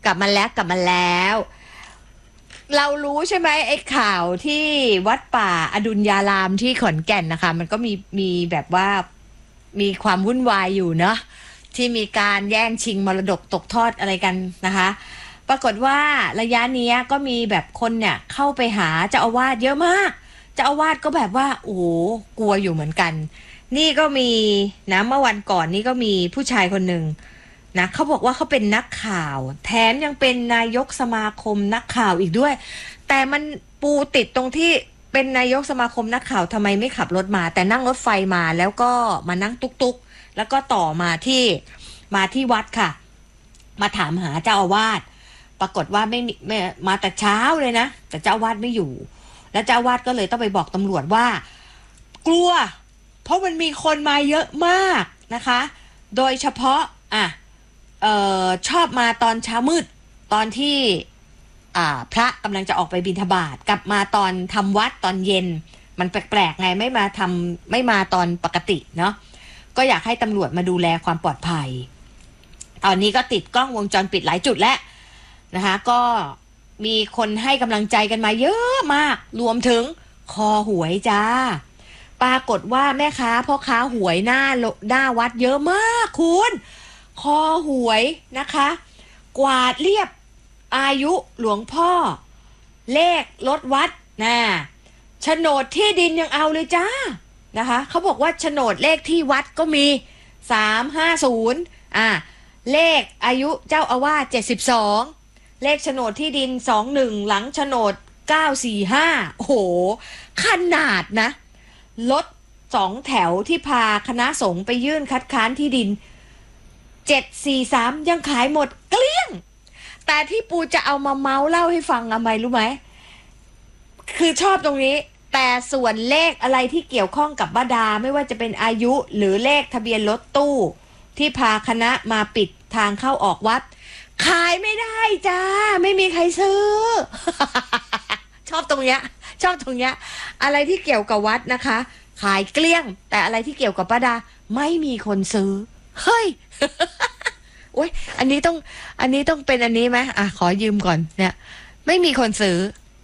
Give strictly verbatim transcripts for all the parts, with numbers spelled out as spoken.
กลับมาแล้วกลับมาแล้ว เรารู้ใช่ไหมไอ้ข่าวที่วัดป่าอดุลยารามที่ขอนแก่นนะคะมันก็มีมีแบบว่ามีความวุ่นวายอยู่เนาะที่มีการแย่งชิงมรดกตกทอดอะไรกันนะคะปรากฏว่าระยะนี้ก็มีแบบคนเนี่ยเข้าไปหาเจ้าอาวาสเยอะมากเจ้าอาวาสก็แบบว่าโอ้โหกลัวอยู่เหมือนกันนี่ก็มีนะเมื่อวันก่อนนี่ก็มีผู้ชายคนหนึ่งนะเขาบอกว่าเขาเป็นนักข่าวแถมยังเป็นนายกสมาคมนักข่าวอีกด้วยแต่มันปูติดตรงที่เป็นนายกสมาคมนักข่าวทำไมไม่ขับรถมาแต่นั่งรถไฟมาแล้วก็มานั่งตุ๊กๆแล้วก็ต่อมาที่มาที่วัดค่ะมาถามหาเจ้าอาวาสปรากฏว่าไม่ไม่มาแต่เช้าเลยนะแต่เจ้าอาวาสไม่อยู่แล้วเจ้าอาวาสก็เลยต้องไปบอกตำรวจว่ากลัวเพราะมันมีคนมาเยอะมากนะคะโดยเฉพาะอ่ะเอ่อชอบมาตอนเช้ามืดตอนที่อ่าพระกำลังจะออกไปบิณฑบาตกลับมาตอนทำวัดตอนเย็นมันแปลกๆไงไม่มาทำไม่มาตอนปกติเนาะก็อยากให้ตำรวจมาดูแลความปลอดภัยตอนนี้ก็ติดกล้องวงจรปิดหลายจุดแล้วนะคะก็มีคนให้กำลังใจกันมาเยอะมากรวมถึงคอหวยจ้าปรากฏว่าแม่ค้าพ่อค้าหวยหน้าหน้าวัดเยอะมากคุณคอหวยนะคะกวาดเรียบอายุหลวงพ่อเลขรถวัดนะโฉนดที่ดินยังเอาเลยจ้านะคะเขาบอกว่าโฉนดเลขที่วัดก็มีสามห้าศูนย์อ่ะเลขอายุเจ้าอาวาสเจ็ดสิบสองเลขโฉนดที่ดินสองหนึ่งหลังโฉนดเก้าสี่ห้าโอ้โหขนาดนะรถสองแถวที่พาคณะสงฆ์ไปยื่นคัดค้านที่ดินเจ็ดสี่สามยังขายหมดเกลี้ยงแต่ที่ปูจะเอามาเมาเล่าให้ฟังทำไมรู้ไหมคือชอบตรงนี้แต่ส่วนเลขอะไรที่เกี่ยวข้องกับบ้าดาไม่ว่าจะเป็นอายุหรือเลขทะเบียนรถตู้ที่พาคณะมาปิดทางเข้าออกวัดขายไม่ได้จ้าไม่มีใครซื้อ ชอบตรงเนี้ยชอบตรงเนี้ยอะไรที่เกี่ยวกับวัดนะคะขายเกลี้ยงแต่อะไรที่เกี่ยวกับป้าดาไม่มีคนซื้อเฮ้ย โอ๊ยอันนี้ต้องอันนี้ต้องเป็นอันนี้ไหมอ่ะขอยืมก่อนเนี่ยไม่มีคนซื้อ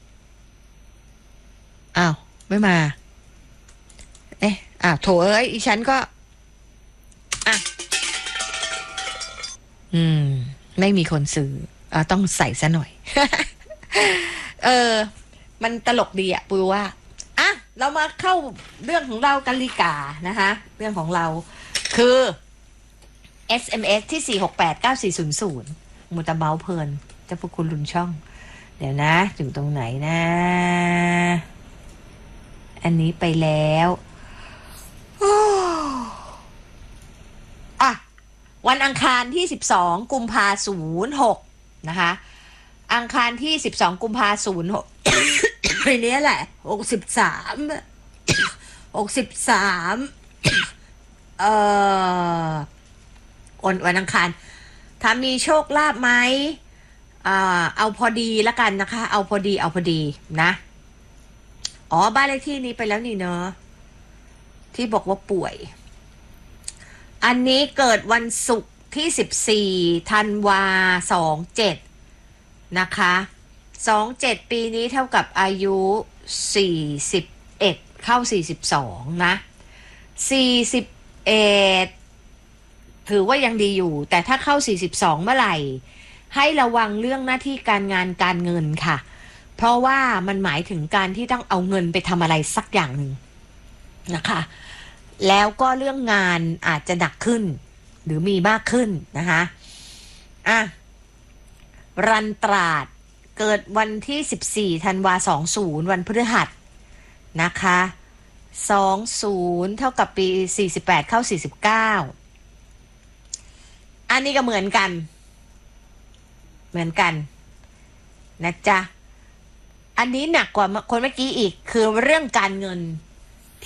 อ้าวไม่มาเอ๊ะอ้าวโถเอ้ยอีฉันก็อ่ะอืมไม่มีคนซื้ออ่ะต้องใส่ซะหน่อย เออมันตลกดีอะปูว่าอ่ะเรามาเข้าเรื่องของเรากันลีกานะคะเรื่องของเราคือ เอส เอ็ม เอส ที่สี่ หก แปด เก้า สี่ ศูนย์ ศูนย์มูตะเมาเพลินเจ้าพระคุณลุนช่องเดี๋ยวนะอยู่ตรงไหนนะอันนี้ไปแล้วอ่ะวันอังคารที่สิบสองกุมภาพันธ์ศูนย์หกนะคะอังคารที่สิบสองกุมภาพันธ์ศูนย์หกไอ้นี้แหละหกสิบสามหกสิบสามเอ่อวันวันอังคารถ้ามีโชคลาภไหมอ่าเอาพอดีละกันนะคะเอาพอดีเอาพอดีนะอ๋อบ้านเลขที่นี้ไปแล้วนี่เนาะที่บอกว่าป่วยอันนี้เกิดวันศุกร์ที่สิบสี่ธันวาสองเจ็ดนะคะสองเจ็ดปีนี้เท่ากับอายุสี่สิบเอ็ดเข้าสี่สิบสองนะสี่สิบเอ็ดถือว่ายังดีอยู่แต่ถ้าเข้าสี่สิบสองเมื่อไหร่ให้ระวังเรื่องหน้าที่การงานการเงินค่ะเพราะว่ามันหมายถึงการที่ต้องเอาเงินไปทำอะไรสักอย่างหนึ่งนะคะแล้วก็เรื่องงานอาจจะหนักขึ้นหรือมีมากขึ้นนะคะอ่ะรันตราดเกิดวันที่สิบสี่ธันวาสองสิบวันพฤหัสนะคะสองสิบเท่ากับปีสี่สิบแปดเข้าสี่สิบเก้าอันนี้ก็เหมือนกันเหมือนกันนะจ๊ะอันนี้หนักกว่าคนเมื่อกี้อีกคือเรื่องการเงิน